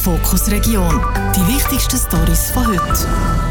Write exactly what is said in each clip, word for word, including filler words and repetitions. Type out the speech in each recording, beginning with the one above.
Fokus Region. Die wichtigsten Storys von heute.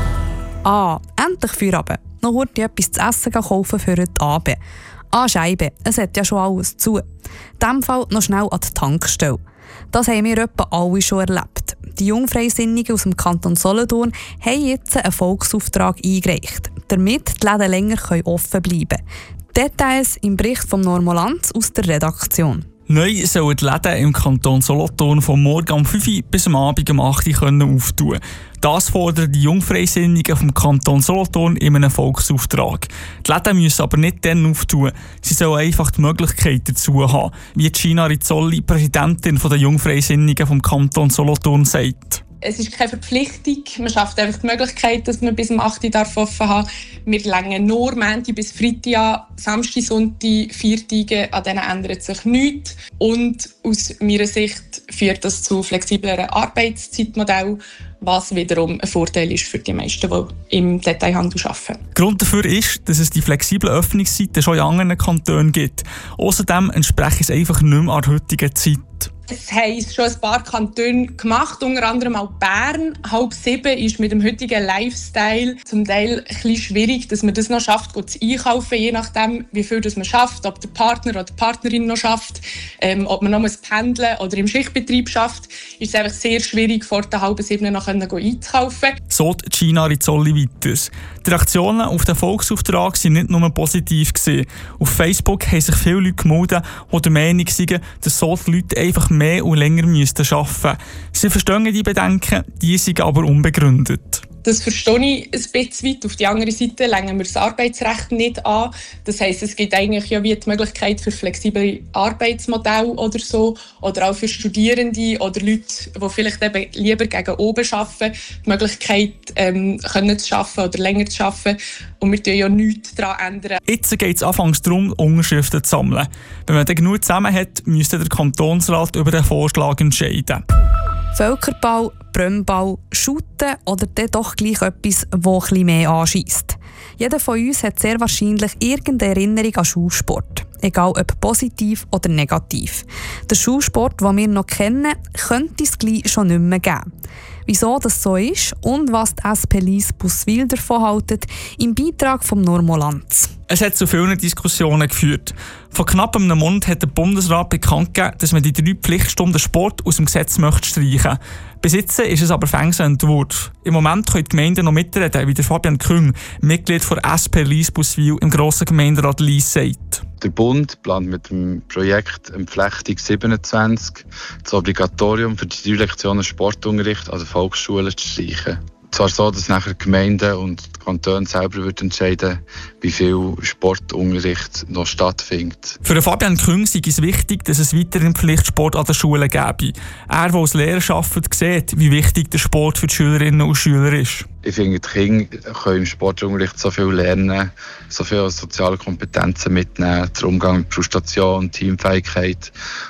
Ah, endlich Feierabend. Noch heute etwas zu essen kaufen für heute Abend. Ah, Scheibe, es hat ja schon alles zu. In diesem Fall noch schnell an die Tankstelle. Das haben wir etwa alle schon erlebt. Die Jungfreisinnigen aus dem Kanton Solothurn haben jetzt einen Volksauftrag eingereicht, damit die Läden länger offen bleiben können. Details im Bericht von Normolanz aus der Redaktion. Neu sollen die Läden im Kanton Solothurn vom Morgen um fünf Uhr bis am Abend um acht Uhr auftun. Das fordern die Jungfreisinnigen vom Kanton Solothurn in einem Volksauftrag. Die Läden müssen aber nicht dann auftun. Sie sollen einfach die Möglichkeit dazu haben, wie Gina Rizzoli, Präsidentin der Jungfreisinnigen vom Kanton Solothurn, sagt. Es ist keine Verpflichtung. Man schafft einfach die Möglichkeit, dass man bis um acht Uhr offen haben darf. Wir längen nur Montag bis Freitag an. Samstag, Sonntag, Viertage, an denen ändert sich nichts. Und aus meiner Sicht führt das zu flexibleren Arbeitszeitmodellen, was wiederum ein Vorteil ist für die meisten, die im Detailhandel arbeiten. Grund dafür ist, dass es die flexiblen Öffnungszeiten schon in anderen Kantonen gibt. Außerdem entspricht es einfach nicht mehr an der heutigen Zeit. Es haben schon ein paar Kantone gemacht, unter anderem auch Bern. Halb sieben ist mit dem heutigen Lifestyle zum Teil ein bisschen schwierig, dass man das noch schafft, gut zu einkaufen, je nachdem, wie viel das man schafft, ob der Partner oder die Partnerin noch schafft, ähm, ob man noch muss pendeln oder im Schichtbetrieb schafft, ist es einfach sehr schwierig, vor der halben sieben noch einzukaufen. So Gina Rizzoli weiter. Die Reaktionen auf den Volksauftrag waren nicht nur positiv gewesen. Auf Facebook haben sich viele Leute gemeldet, die der Meinung sind, dass so die Leute einfach mehr und länger arbeiten müssten. Sie verstehen die Bedenken, die sind aber unbegründet. Das verstehe ich ein bisschen weit. Auf die andere Seite legen wir das Arbeitsrecht nicht an. Das heisst, es gibt eigentlich ja wie die Möglichkeit für flexible Arbeitsmodelle oder so. Oder auch für Studierende oder Leute, die vielleicht eben lieber gegen oben arbeiten, die Möglichkeit ähm, können zu arbeiten oder länger zu arbeiten. Und wir tun ja nichts daran ändern. Jetzt geht es anfangs darum, Unterschriften zu sammeln. Wenn man dann genug zusammen hat, müsste der Kantonsrat über den Vorschlag entscheiden. Völkerball, Brömmball, Shooten oder dann doch gleich etwas, das etwas mehr anschiesst. Jeder von uns hat sehr wahrscheinlich irgendeine Erinnerung an Schulsport. Egal ob positiv oder negativ. Der Schulsport, den wir noch kennen, könnte es gleich schon nicht mehr geben. Wieso das so ist und was die S P Lyss Busswil davon halten, im Beitrag von Normolanz. Es hat zu vielen Diskussionen geführt. Vor knapp einem Monat hat der Bundesrat bekannt gegeben, dass man die drei Pflichtstunden Sport aus dem Gesetz möchte streichen. Bis jetzt ist es aber fängs ein Entwurf. Im Moment können die Gemeinden noch mitreden, wie der Fabian Küng, Mitglied der S P Lyss Busswil im grossen Gemeinderat Lyss, sagt. Der Bund plant mit dem Projekt Entflechtung siebenundzwanzig das Obligatorium für die drei Lektionen Sportunterricht an den Volksschulen zu streichen. Zwar so, dass nachher die Gemeinden und die Kantone selber entscheiden, wie viel Sportunterricht noch stattfindet. Für Fabian Küng ist es wichtig, dass es weiterhin Pflichtsport an den Schulen gäbe. Er, der als Lehrer arbeitet, sieht, wie wichtig der Sport für die Schülerinnen und Schüler ist. Ich finde, die Kinder können im Sportunterricht so viel lernen, so viele soziale Kompetenzen mitnehmen, der Umgang mit Frustration, Teamfähigkeit.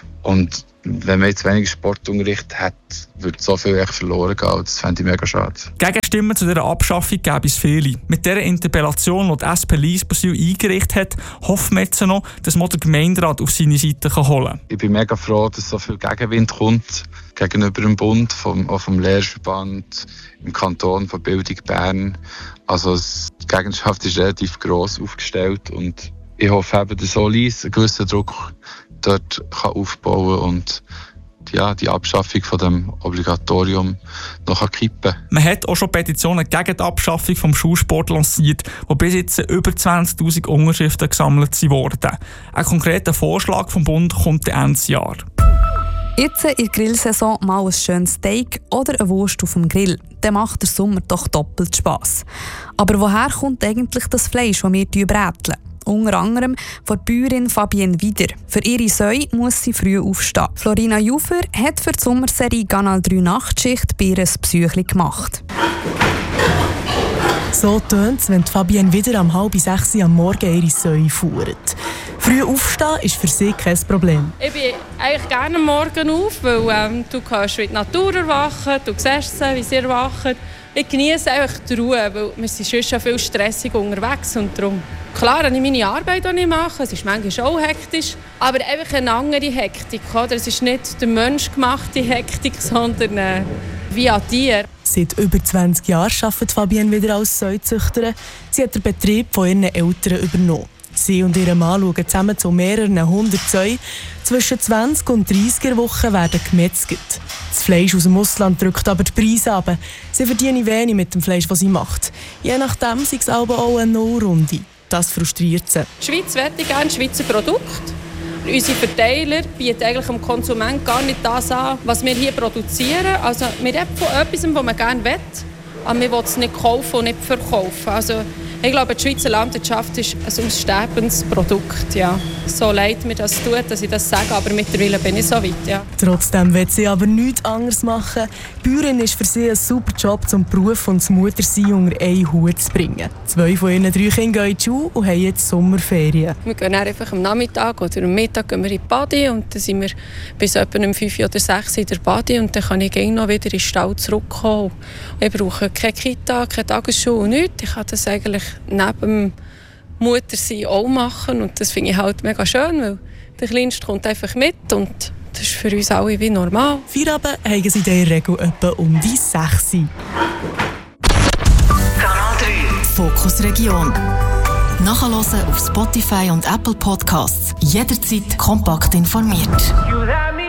Und wenn man jetzt weniger Sportunterricht hat, würde so viel echt verloren gehen. Das fände ich mega schade. Gegenstimmen zu dieser Abschaffung gäbe es viele. Mit dieser Interpellation, die die S P Lyss Busswil eingerichtet hat, hoffen wir jetzt noch, dass man den Gemeinderat auf seine Seite holen kann. Ich bin mega froh, dass so viel Gegenwind kommt gegenüber dem Bund, vom, auch vom Lehrverband, im Kanton von Bildung Bern. Also die Gegenschaft ist relativ gross aufgestellt und ich hoffe eben, dass auch Lyss einen gewissen Druck dort kann aufbauen und ja, die Abschaffung von dem Obligatorium noch kippen kann. Man hat auch schon Petitionen gegen die Abschaffung des Schulsports lanciert, wo bis jetzt über zwanzigtausend Unterschriften gesammelt wurden. Ein konkreter Vorschlag vom Bund kommt Ende Jahr. Jetzt in der Grillsaison mal ein schönes Steak oder eine Wurst auf dem Grill. Dann macht der Sommer doch doppelt Spass. Aber woher kommt eigentlich das Fleisch, das wir bräteln? Unter anderem von der Bäuerin Fabienne Wieder. Für ihre Säue muss sie früh aufstehen. Florina Jufer hat für die Sommerserie Kanal drei Nachtschicht bei ihr ein Psychli gemacht. So tönt es, wenn Fabienne Wieder um halb sechs am Morgen ihre Säue fuhrt. Früh aufstehen ist für sie kein Problem. Ich bin eigentlich gerne am Morgen auf, weil ähm, du kannst mit die Natur erwachen, du siehst sie, wie sie erwachen. Ich genieße einfach die Ruhe, weil wir sind schon viel stressig unterwegs und darum Klar habe ich meine Arbeit, die ich mache, es ist manchmal auch hektisch, aber einfach eine andere Hektik. Oder? Es ist nicht der menschgemachte Hektik, sondern äh, wie ein Tier. Seit über zwanzig Jahren arbeitet Fabienne wieder als Säuzüchterin. Sie hat den Betrieb von ihren Eltern übernommen. Sie und ihr Mann schauen zusammen zu mehreren hundert Säuen. Zwischen zwanzig und dreißig Wochen werden gemetzelt. Das Fleisch aus dem Ausland drückt aber die Preise runter. Sie verdienen wenig mit dem Fleisch, das sie macht. Je nachdem ist es aber auch eine Nullrunde. Das frustriert sie. Die Schweiz möchte gerne Schweizer Produkte. Unsere Verteiler bieten eigentlich dem Konsument gar nicht das an, was wir hier produzieren. Also wir reden von etwas, das man gerne will, aber wir wollen es nicht kaufen und nicht verkaufen. Also ich glaube, die Schweizer Landwirtschaft ist ein aussterbendes Produkt. Ja. So leid mir das tut, dass ich das sage, aber mittlerweile bin ich so weit. Ja. Trotzdem will sie aber nichts anderes machen. Bäuerin ist für sie ein super Job, um den Beruf und das Muttersein unter einen Hut zu bringen. Zwei von ihren drei Kindern gehen in die Schule und haben jetzt Sommerferien. Wir gehen dann einfach am Nachmittag oder am Mittag gehen wir in die Badi und dann sind wir bis etwa um fünf oder sechs in der Badi und dann kann ich gerne noch wieder in den Stall zurückkommen. Ich brauche keine Kita, keine Tagesschule und nichts. Ich kann das eigentlich neben dem Muttersein auch machen und das finde ich halt mega schön, weil der Kleinste kommt einfach mit und das ist für uns alle wie normal. Feierabend haben sie in der Regel etwa um die sechs. Kanal drei. Fokus Region. Nachhören auf Spotify und Apple Podcasts. Jederzeit kompakt informiert.